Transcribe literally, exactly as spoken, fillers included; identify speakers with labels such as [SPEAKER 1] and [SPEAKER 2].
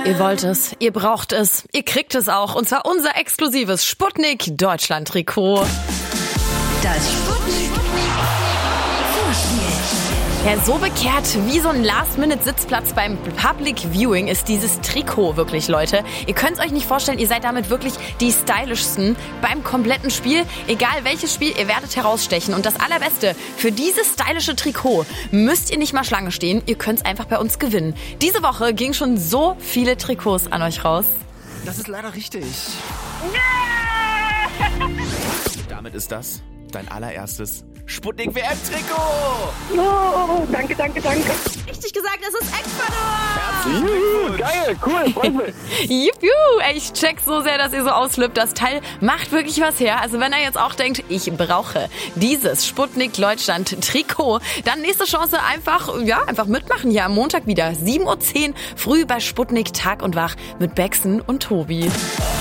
[SPEAKER 1] Ihr wollt es, ihr braucht es, ihr kriegt es auch. Und zwar unser exklusives Sputnik Deutschland Trikot.
[SPEAKER 2] Das Sputnik Vorspiel.
[SPEAKER 1] Ja, so bekehrt wie so ein Last-Minute-Sitzplatz beim Public Viewing ist dieses Trikot wirklich, Leute. Ihr könnt es euch nicht vorstellen, ihr seid damit wirklich die stylischsten beim kompletten Spiel. Egal welches Spiel, ihr werdet herausstechen. Und das Allerbeste, für dieses stylische Trikot müsst ihr nicht mal Schlange stehen. Ihr könnt es einfach bei uns gewinnen. Diese Woche gingen schon so viele Trikots an euch raus.
[SPEAKER 3] Das ist leider richtig. Damit ist das dein allererstes Sputnik-W M-Trikot!
[SPEAKER 4] Oh, danke, danke, danke.
[SPEAKER 1] Richtig gesagt, es ist Ecuador!
[SPEAKER 3] Herzlichen Glückwunsch!
[SPEAKER 4] Geil, cool, freut mich.
[SPEAKER 1] Juhu, ey, ich check so sehr, dass ihr so ausflippt. Das Teil macht wirklich was her. Also wenn ihr jetzt auch denkt, ich brauche dieses Sputnik Deutschland Trikot, dann nächste Chance einfach, ja, einfach mitmachen hier am Montag wieder. sieben Uhr zehn früh bei Sputnik Tag und Wach mit Bexen und Tobi.